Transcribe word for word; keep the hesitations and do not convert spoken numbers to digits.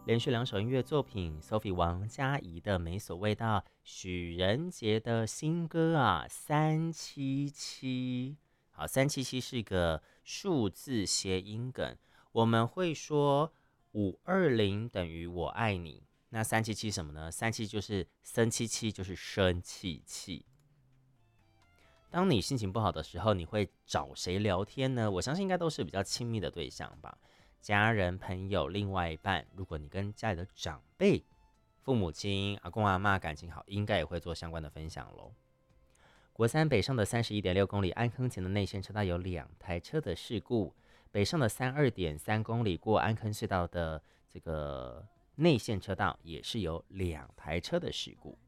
连续两首音乐作品 Sophie 王嘉怡的《没所谓》到许仁杰的新歌啊，三七七。好，三七七是一个数字谐音梗，我们会说五二零等于我爱你。那三七七什么呢？三七就是生七七，就是生气气。当你心情不好的时候，你会找谁聊天呢？我相信应该都是比较亲密的对象吧，家人、朋友、另外一半。如果你跟家里的长辈、父母亲、阿公阿嬷感情好，应该也会做相关的分享喽。国三北上的三十一点六公里安坑前的内线车道有两台车的事故，北上的三二点三公里过安坑隧道的这个内线车道也是有两台车的事故。